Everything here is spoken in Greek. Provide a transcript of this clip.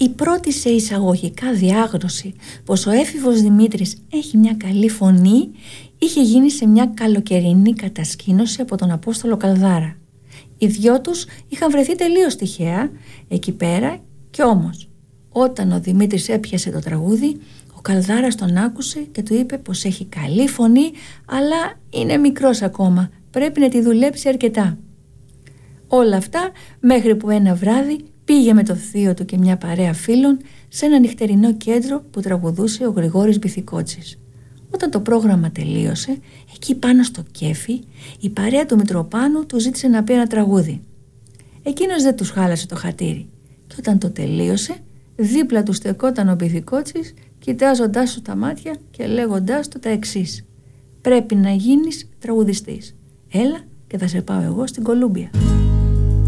Η πρώτη σε εισαγωγικά διάγνωση πως ο έφηβος Δημήτρης έχει μια καλή φωνή είχε γίνει σε μια καλοκαιρινή κατασκήνωση από τον Απόστολο Καλδάρα. Οι δυο τους είχαν βρεθεί τελείως τυχαία εκεί πέρα, και όμως όταν ο Δημήτρης έπιασε το τραγούδι, ο Καλδάρας τον άκουσε και του είπε πως έχει καλή φωνή, αλλά είναι μικρός ακόμα, πρέπει να τη δουλέψει αρκετά. Όλα αυτά μέχρι που ένα βράδυ πήγε με το θείο του και μια παρέα φίλων σε ένα νυχτερινό κέντρο που τραγουδούσε ο Γρηγόρης Μπιθικότσης. Όταν το πρόγραμμα τελείωσε, εκεί πάνω στο κέφι, η παρέα του Μητροπάνου του ζήτησε να πει ένα τραγούδι. Εκείνος δεν τους χάλασε το χατήρι και όταν το τελείωσε, δίπλα του στεκόταν ο Μπιθικότσης, κοιτάζοντάς του τα μάτια και λέγοντάς του τα εξής: «Πρέπει να γίνεις τραγουδιστής. Έλα και θα σε πάω εγώ στην Κολούμπια».